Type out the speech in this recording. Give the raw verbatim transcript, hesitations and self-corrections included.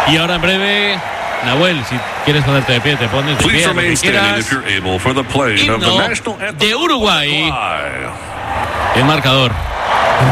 Y ahora en breve, Nahuel, si quieres ponerte de pie, te pones de pie, lo que quieras. Himno de Uruguay. El marcador.